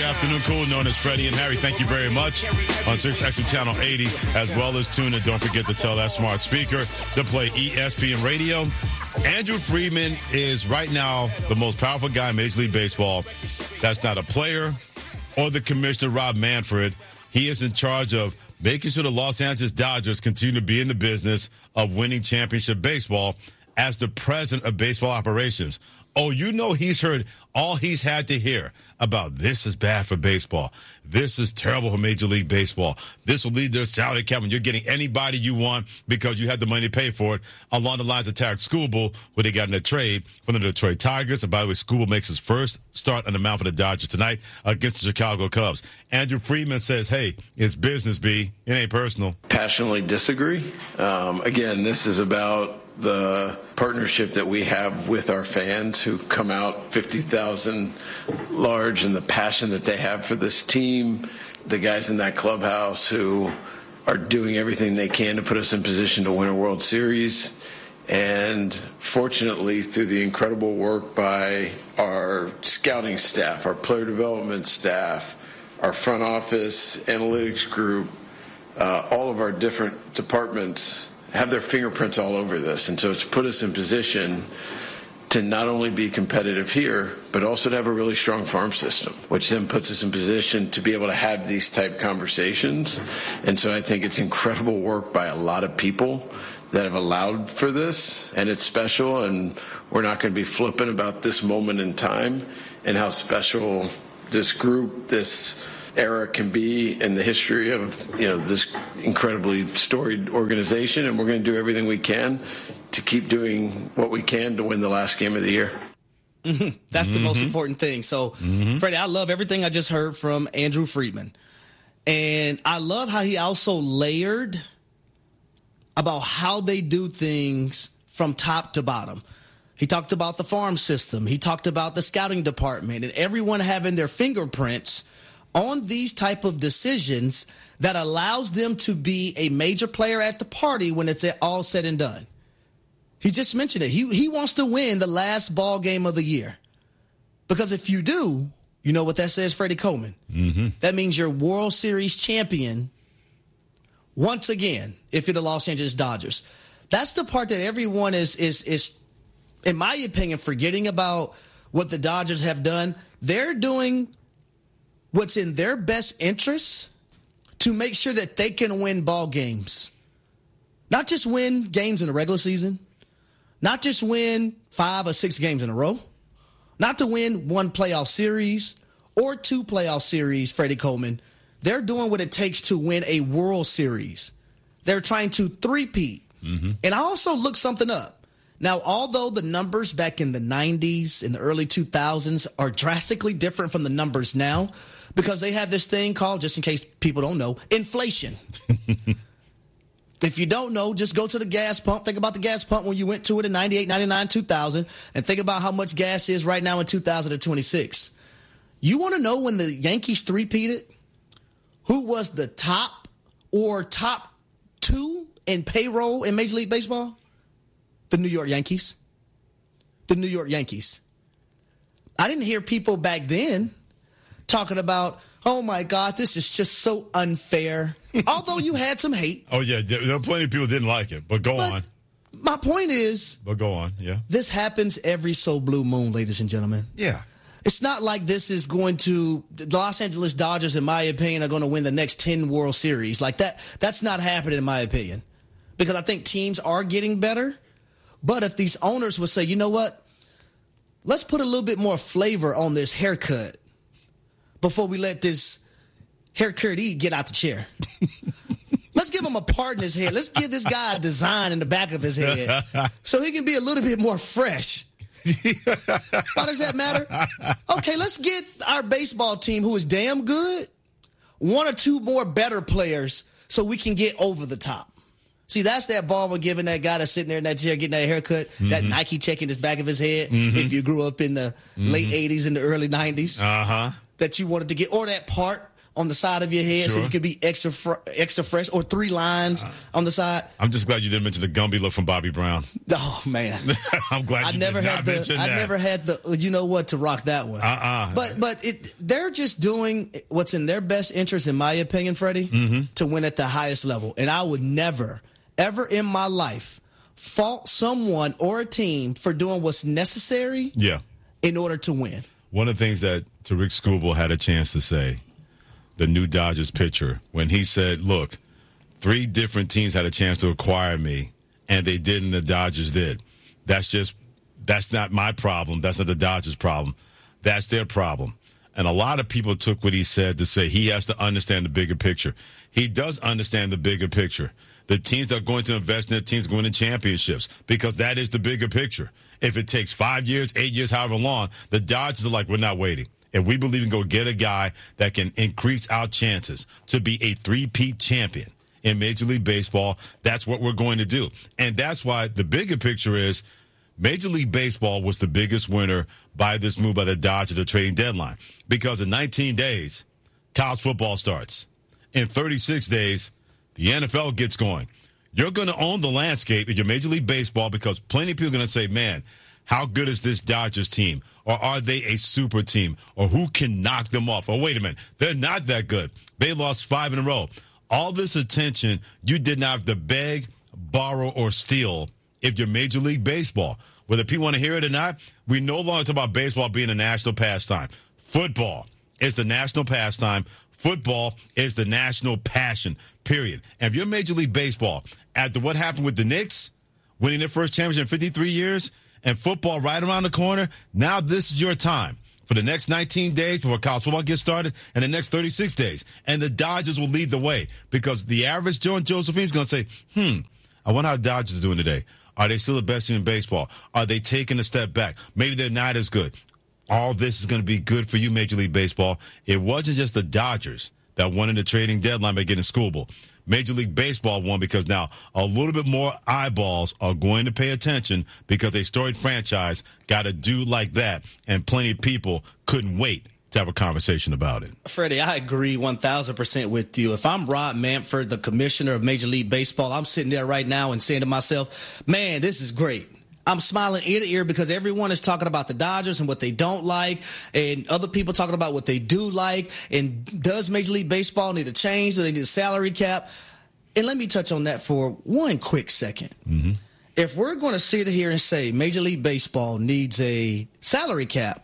afternoon crew known as Freddie and Harry. Thank you very much on 6X Channel 80, as well as tune in. Don't forget to tell that smart speaker to play ESPN Radio. Andrew Friedman is right now the most powerful guy in Major League Baseball. That's not a player or the commissioner, Rob Manfred. He is in charge of making sure the Los Angeles Dodgers continue to be in the business of winning championship baseball as the president of baseball operations. Oh, you know he's heard all he's had to hear about this is bad for baseball. This is terrible for Major League Baseball. This will lead to a salary cap when you're getting anybody you want because you had the money to pay for it, along the lines of Tarek Skubal, where they got in a trade from the Detroit Tigers. And by the way, Skubal makes his first start on the mound for the Dodgers tonight against the Chicago Cubs. Andrew Friedman says, hey, it's business, B. It ain't personal. Passionately disagree. Again, this is about the partnership that we have with our fans who come out 50,000 large, and the passion that they have for this team, the guys in that clubhouse who are doing everything they can to put us in position to win a World Series. And fortunately, through the incredible work by our scouting staff, our player development staff, our front office analytics group, all of our different departments have their fingerprints all over this. And so it's put us in position to not only be competitive here, but also to have a really strong farm system, which then puts us in position to be able to have these type conversations. And so I think it's incredible work by a lot of people that have allowed for this, and it's special, and we're not going to be flippant about this moment in time and how special this group, this era can be in the history of this incredibly storied organization, and we're going to do everything we can to keep doing what we can to win the last game of the year. That's the most important thing. So, Freddie, I love everything I just heard from Andrew Friedman, and I love how he also layered about how they do things from top to bottom. He talked about the farm system. He talked about the scouting department and everyone having their fingerprints on these type of decisions that allows them to be a major player at the party when it's all said and done. He just mentioned it. He wants to win the last ball game of the year. Because if you do, you know what that says, Freddie Coleman? That means you're World Series champion once again if you're the Los Angeles Dodgers. That's the part that everyone is in my opinion, forgetting about what the Dodgers have done. They're doing what's in their best interest to make sure that they can win ball games. Not just win games in the regular season, not just win 5 or 6 games in a row, not to win 1 playoff series or 2 playoff series, Freddie Coleman. They're doing what it takes to win a World Series. They're trying to three-peat. And I also looked something up. Now, although the numbers back in the 90s and the early 2000s are drastically different from the numbers now, because they have this thing called, just in case people don't know, inflation. If you don't know, just go to the gas pump. Think about the gas pump when you went to it in 98, 99, 2000, and think about how much gas is right now in 2026. You want to know when the Yankees three-peated? Who was the top or top 2 in payroll in Major League Baseball? The New York Yankees. The New York Yankees. I didn't hear people back then talking about, oh, my God, this is just so unfair. Although you had some hate. Oh, yeah. There were plenty of people who didn't like it, but go on. My point is. But go on, yeah. This happens every so blue moon, ladies and gentlemen. Yeah. It's not like this is going to, the Los Angeles Dodgers, in my opinion, are going to win the next 10 World Series. Like that, that's not happening, in my opinion. Because I think teams are getting better. But if these owners would say, you know what, let's put a little bit more flavor on this haircut before we let this haircut get out the chair. Let's give him a part in his head. Let's give this guy a design in the back of his head so he can be a little bit more fresh. Why does that matter? Okay, let's get our baseball team, who is damn good, 1 or 2 more better players so we can get over the top. See, that's that barber giving that guy that's sitting there in that chair getting that haircut, that Nike check in his back of his head, if you grew up in the late 80s and the early 90s, that you wanted to get, or that part on the side of your head so you could be extra fresh, or 3 lines on the side. I'm just glad you didn't mention the Gumby look from Bobby Brown. Oh, man. I'm glad you did not mention that. I never had the, you know what, to rock that one. But they're just doing what's in their best interest, in my opinion, Freddie, to win at the highest level. And I would never, ever in my life fault someone or a team for doing what's necessary in order to win. One of the things that Tariq Skubal had a chance to say, the new Dodgers pitcher, when he said, look, 3 different teams had a chance to acquire me, and they didn't, the Dodgers did. That's not my problem. That's not the Dodgers' problem. That's their problem. And a lot of people took what he said to say he has to understand the bigger picture. He does understand the bigger picture. The teams that are going to invest in their teams going to championships, because that is the bigger picture. If it takes 5 years, 8 years, however long, the Dodgers are like, we're not waiting. If we believe in go get a guy that can increase our chances to be a 3-peat champion in Major League Baseball, that's what we're going to do. And that's why the bigger picture is Major League Baseball was the biggest winner by this move by the Dodgers at the trading deadline. Because in 19 days, college football starts. In 36 days, the NFL gets going. You're going to own the landscape in your Major League Baseball because plenty of people are going to say, man, how good is this Dodgers team? Or are they a super team? Or who can knock them off? Or wait a minute, they're not that good. They lost 5 in a row. All this attention, you did not have to beg, borrow, or steal if you're Major League Baseball. Whether people want to hear it or not, we no longer talk about baseball being a national pastime. Football is the national pastime. Football is the national passion, period. And if you're Major League Baseball, after what happened with the Knicks, winning their first championship in 53 years, and football right around the corner, now this is your time for the next 19 days before college football gets started and the next 36 days. And the Dodgers will lead the way because the average Joe and Josephine is going to say, I wonder how the Dodgers are doing today. Are they still the best team in baseball? Are they taking a step back? Maybe they're not as good. All this is going to be good for you, Major League Baseball. It wasn't just the Dodgers that won in the trading deadline by getting Skubal. Major League Baseball won because now a little bit more eyeballs are going to pay attention because a storied franchise got a dude like that, and plenty of people couldn't wait to have a conversation about it. Freddie, I agree 1,000% with you. If I'm Rob Manfred, the commissioner of Major League Baseball, I'm sitting there right now and saying to myself, man, this is great. I'm smiling ear to ear because everyone is talking about the Dodgers and what they don't like, and other people talking about what they do like. And does Major League Baseball need to change? Do they need a salary cap? And let me touch on that for one quick second. If we're going to sit here and say Major League Baseball needs a salary cap,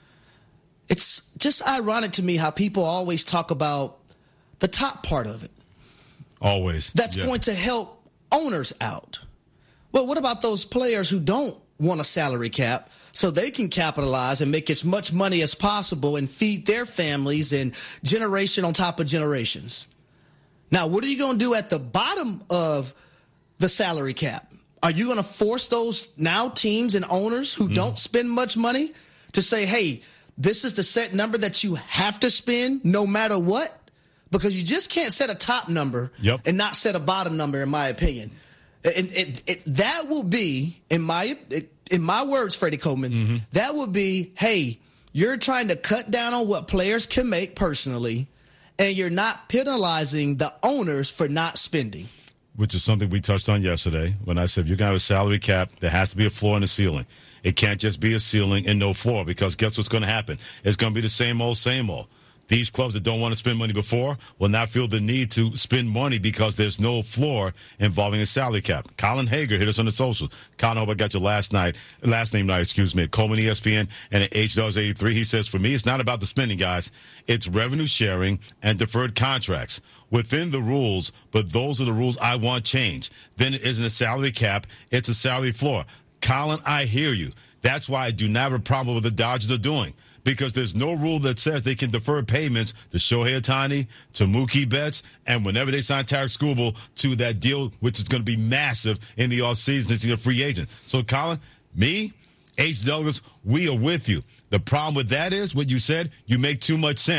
it's just ironic to me how people always talk about the top part of it. Always. That's going to help owners out. Well, what about those players who don't want a salary cap so they can capitalize and make as much money as possible and feed their families and generation on top of generations? Now, what are you going to do at the bottom of the salary cap? Are you going to force those now teams and owners who don't spend much money to say, hey, this is the set number that you have to spend no matter what? Because you just can't set a top number and not set a bottom number, in my opinion. That will be, in my words, Freddie Coleman, that would be, hey, you're trying to cut down on what players can make personally, and you're not penalizing the owners for not spending. Which is something we touched on yesterday when I said, if you're going to have a salary cap, there has to be a floor and a ceiling. It can't just be a ceiling and no floor, because guess what's going to happen? It's going to be the same old, same old. These clubs that don't want to spend money before will not feel the need to spend money because there's no floor involving a salary cap. Colin Hager hit us on the socials. Colin, I hope I got your last name right, at Coleman ESPN and at H-83. He says, for me, it's not about the spending, guys. It's revenue sharing and deferred contracts within the rules, but those are the rules I want changed. Then it isn't a salary cap. It's a salary floor. Colin, I hear you. That's why I do not have a problem with what the Dodgers are doing. Because there's no rule that says they can defer payments to Shohei Ohtani, to Mookie Betts, and whenever they sign Tariq Skubal to that deal, which is going to be massive in the offseason, it's a free agent. So, Colin, me, H. Douglas, we are with you. The problem with that is, what you said, you make too much sense.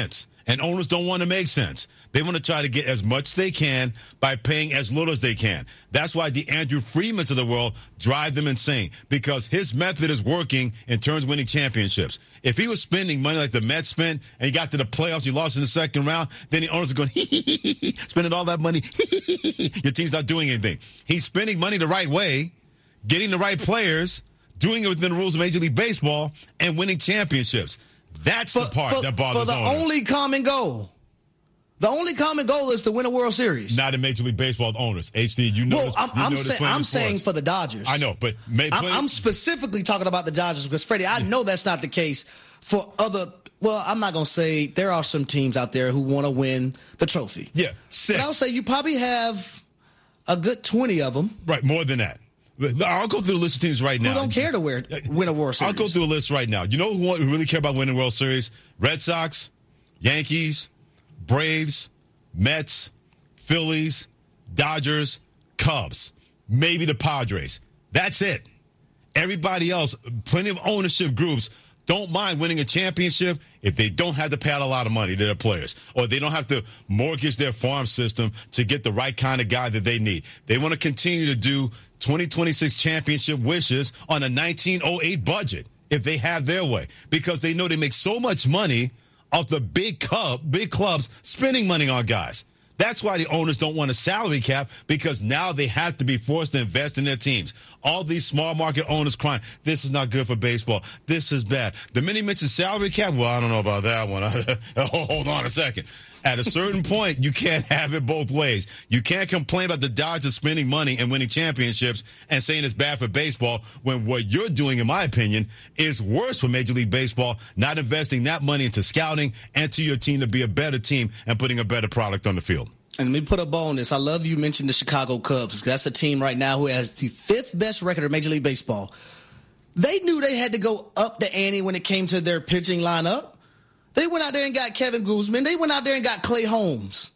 And owners don't want to make sense. They want to try to get as much as they can by paying as little as they can. That's why the Andrew Freemans of the world drive them insane, because his method is working in terms of winning championships. If he was spending money like the Mets spent and he got to the playoffs, he lost in the second round, then the owners are going, spending all that money. Your team's not doing anything. He's spending money the right way, getting the right players, doing it within the rules of Major League Baseball, and winning championships. That's the part that bothers owners. For the only common goal. The only common goal is to win a World Series. Not in Major League Baseball owners. HD, you know. Well, I'm saying for the Dodgers. I know, but I'm specifically talking about the Dodgers because, Freddie, I know that's not the case for other. Well, I'm not going to say there are some teams out there who want to win the trophy. Yeah, 6. But I'll say you probably have a good 20 of them. Right, more than that. I'll go through the list of teams right now. Who don't care to win a World Series? I'll go through a list right now. You know who really care about winning World Series? Red Sox, Yankees, Braves, Mets, Phillies, Dodgers, Cubs, maybe the Padres. That's it. Everybody else, plenty of ownership groups, don't mind winning a championship if they don't have to pay out a lot of money to their players, or they don't have to mortgage their farm system to get the right kind of guy that they need. They want to continue to do 2026 championship wishes on a 1908 budget if they have their way, because they know they make so much money off the big clubs spending money on guys. That's why the owners don't want a salary cap, because now they have to be forced to invest in their teams. All these small market owners crying, this is not good for baseball. This is bad. The minute you mention salary cap, well, I don't know about that one. Hold on a second. At a certain point, you can't have it both ways. You can't complain about the Dodgers spending money and winning championships and saying it's bad for baseball when what you're doing, in my opinion, is worse for Major League Baseball, not investing that money into scouting and to your team to be a better team and putting a better product on the field. And let me put a bonus. I love you mentioned the Chicago Cubs. That's a team right now who has the 5th best record in Major League Baseball. They knew they had to go up the ante when it came to their pitching lineup. They went out there and got Kevin Guzman. They went out there and got Clay Holmes.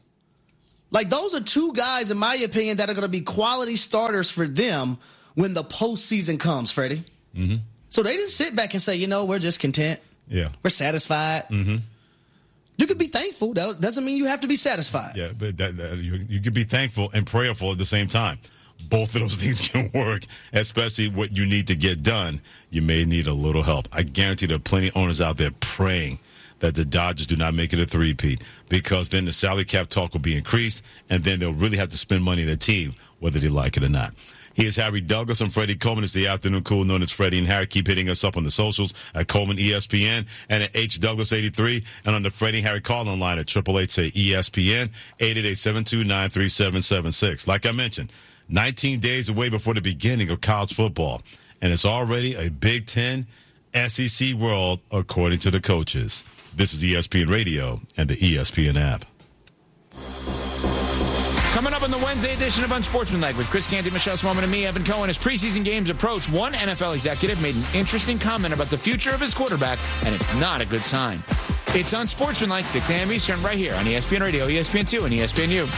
Like, those are 2 guys, in my opinion, that are going to be quality starters for them when the postseason comes, Freddie. Mm-hmm. So they didn't sit back and say, we're just content. Yeah. We're satisfied. Mm-hmm. You could be thankful. That doesn't mean you have to be satisfied. Yeah, but you could be thankful and prayerful at the same time. Both of those things can work, especially what you need to get done. You may need a little help. I guarantee there are plenty of owners out there praying that the Dodgers do not make it a three-peat, because then the salary cap talk will be increased, and then they'll really have to spend money on their team, whether they like it or not. He is Harry Douglas. I'm Freddie Coleman. It's the afternoon cool known as Freddie and Harry. Keep hitting us up on the socials at Coleman ESPN and at H Douglas 83, and on the Freddie and Harry call-in line at 888-SAY-ESPN, 888-729-3776. Like I mentioned, 19 days away before the beginning of college football, and it's already a Big Ten SEC world according to the coaches. This is ESPN Radio and the ESPN app. Coming up on the Wednesday edition of Unsportsmanlike with Chris Canty, Michelle Smallman, and me, Evan Cohen. As preseason games approach, one NFL executive made an interesting comment about the future of his quarterback, and it's not a good sign. It's Unsportsmanlike, 6 a.m. Eastern, right here on ESPN Radio, ESPN2, and ESPNU.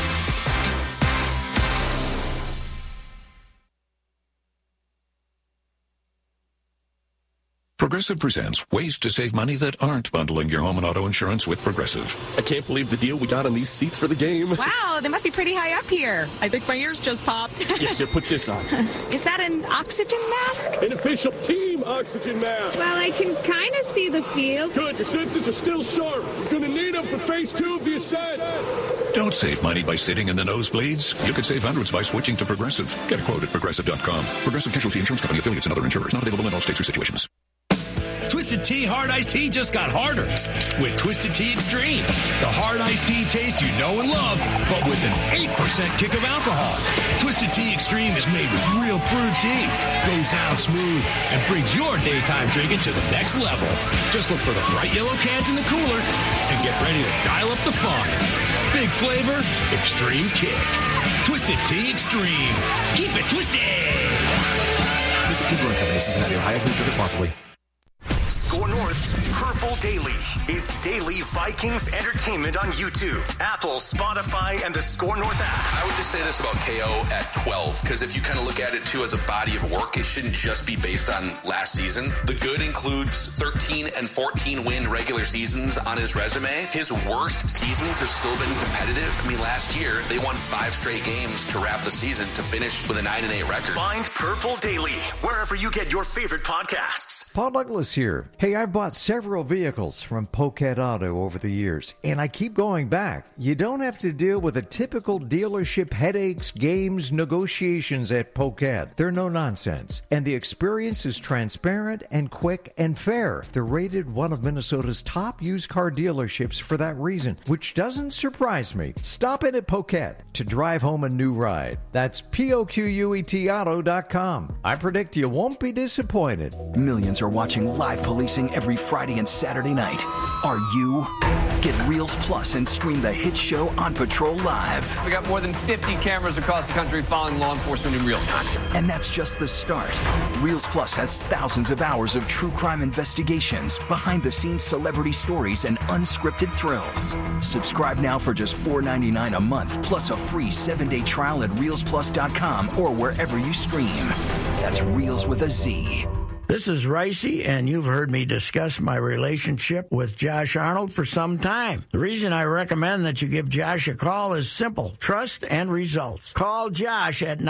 Progressive presents ways to save money that aren't bundling your home and auto insurance with Progressive. I can't believe the deal we got on these seats for the game. Wow, they must be pretty high up here. I think my ears just popped. Yeah, here, put this on. Is that an oxygen mask? An official team oxygen mask. Well, I can kind of see the field. Good, your senses are still sharp. You're going to need them for phase 2 of the ascent. Don't save money by sitting in the nosebleeds. You could save hundreds by switching to Progressive. Get a quote at Progressive.com. Progressive Casualty Insurance Company, affiliates, and other insurers. Not available in all states or situations. Twisted Tea Hard Iced Tea just got harder with Twisted Tea Extreme. The hard iced tea taste you know and love, but with an 8% kick of alcohol. Twisted Tea Extreme is made with real brewed tea, goes down smooth, and brings your daytime drinking to the next level. Just look for the bright yellow cans in the cooler and get ready to dial up the fun. Big flavor, extreme kick. Twisted Tea Extreme. Keep it twisted. Twisted Tea Brewing Company, Cincinnati, Ohio. Please drink responsibly. Score North's Purple Daily is daily Vikings entertainment on YouTube, Apple, Spotify, and the Score North app. I would just say this about KO at 12, because if you kind of look at it, too, as a body of work, it shouldn't just be based on last season. The good includes 13 and 14 win regular seasons on his resume. His worst seasons have still been competitive. I mean, last year, they won 5 straight games to wrap the season to finish with a 9-8 record. Find Purple Daily wherever you get your favorite podcasts. Paul Douglas here. Hey, I've bought several vehicles from Poquet Auto over the years, and I keep going back. You don't have to deal with the typical dealership headaches, games, negotiations at Poquet. They're no nonsense, and the experience is transparent and quick and fair. They're rated one of Minnesota's top used car dealerships for that reason, which doesn't surprise me. Stop in at Poquet to drive home a new ride. That's POQUET Auto.com. I predict you won't be disappointed. Millions are watching live policing every Friday and Saturday night. Are you? Get Reels Plus and stream the hit show On Patrol Live. We got more than 50 cameras across the country following law enforcement in real time. And that's just the start. Reels Plus has thousands of hours of true crime investigations, behind-the-scenes celebrity stories, and unscripted thrills. Subscribe now for just $4.99 a month, plus a free 7-day trial at ReelsPlus.com or wherever you stream. That's Reels with a Z. This is Ricey, and you've heard me discuss my relationship with Josh Arnold for some time. The reason I recommend that you give Josh a call is simple: trust and results. Call Josh at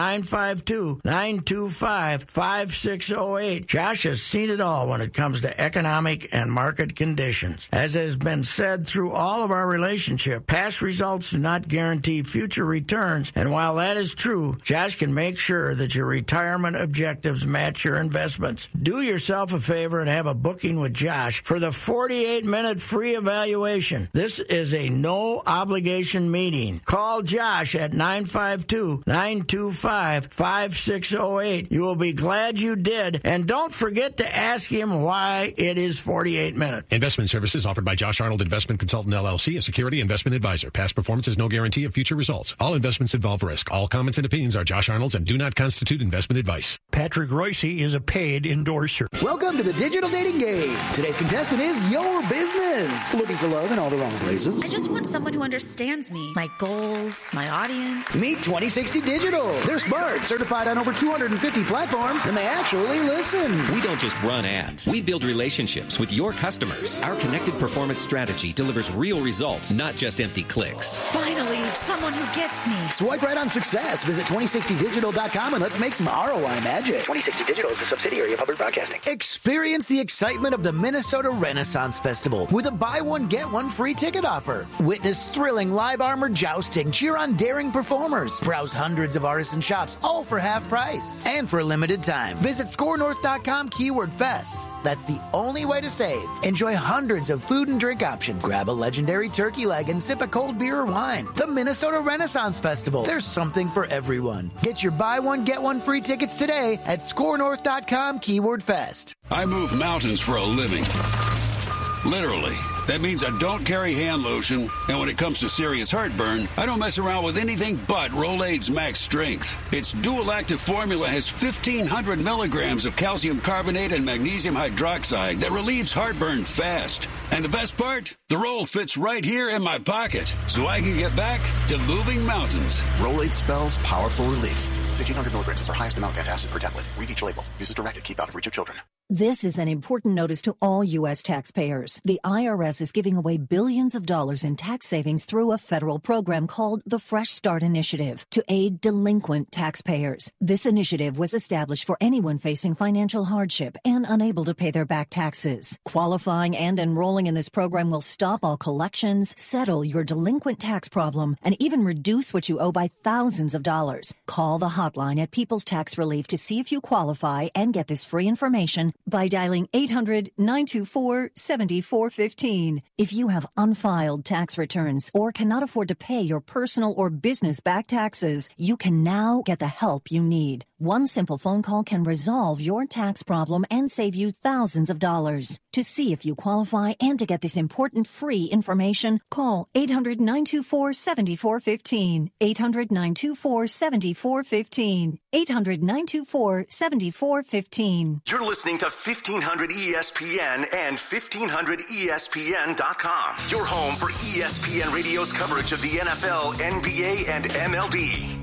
952-925-5608. Josh has seen it all when it comes to economic and market conditions. As has been said through all of our relationship, past results do not guarantee future returns, and while that is true, Josh can make sure that your retirement objectives match your investments. Do yourself a favor and have a booking with Josh for the 48-minute free evaluation. This is a no-obligation meeting. Call Josh at 952-925-5608. You will be glad you did, and don't forget to ask him why it is 48 minutes. Investment services offered by Josh Arnold Investment Consultant, LLC, a security investment advisor. Past performance is no guarantee of future results. All investments involve risk. All comments and opinions are Josh Arnold's and do not constitute investment advice. Patrick Royce is a paid endorser. Welcome to the Digital Dating Game. Today's contestant is your business. Looking for love in all the wrong places? I just want someone who understands me, my goals, my audience. Meet 2060 Digital. They're smart, certified on over 250 platforms, and they actually listen. We don't just run ads. We build relationships with your customers. Our connected performance strategy delivers real results, not just empty clicks. Finally, someone who gets me. Swipe right on success. Visit 2060digital.com and let's make some ROI magic. 2060 Digital is a subsidiary of Hubbard Broadcasting. Experience the excitement of the Minnesota Renaissance Festival with a buy one, get one free ticket offer. Witness thrilling live armor jousting, cheer on daring performers, browse hundreds of artists and shops, all for half price. And for a limited time, visit scorenorth.com keyword fest. That's the only way to save. Enjoy hundreds of food and drink options. Grab a legendary turkey leg and sip a cold beer or wine. The Minnesota Renaissance Festival. There's something for everyone. Get your buy one, get one free tickets today at scorenorth.com keyword fest. I move mountains for a living. Literally. That means I don't carry hand lotion, and when it comes to serious heartburn, I don't mess around with anything but Rolaids Max Strength. Its dual-active formula has 1,500 milligrams of calcium carbonate and magnesium hydroxide that relieves heartburn fast. And the best part? The roll fits right here in my pocket, so I can get back to moving mountains. Rolaids spells powerful relief. 1,500 milligrams is our highest amount of antacid per tablet. Read each label. Use as directed. Keep out of reach of children. This is an important notice to all U.S. taxpayers. The IRS is giving away billions of dollars in tax savings through a federal program called the Fresh Start Initiative to aid delinquent taxpayers. This initiative was established for anyone facing financial hardship and unable to pay their back taxes. Qualifying and enrolling in this program will stop all collections, settle your delinquent tax problem, and even reduce what you owe by thousands of dollars. Call the hotline at People's Tax Relief to see if you qualify and get this free information by dialing 800-924-7415. If you have unfiled tax returns or cannot afford to pay your personal or business back taxes, you can now get the help you need. One simple phone call can resolve your tax problem and save you thousands of dollars. To see if you qualify and to get this important free information, call 800-924-7415. 800-924-7415. 800-924-7415. You're listening to 1500 ESPN and 1500ESPN.com. Your home for ESPN Radio's coverage of the NFL, NBA, and MLB.